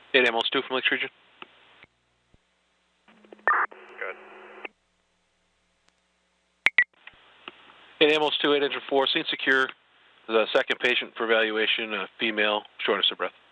8 ambulance 2 from Lakes Region. Good. 8 ambulance 2, 8 engine 4, scene secure. The second patient for evaluation, female, shortness of breath.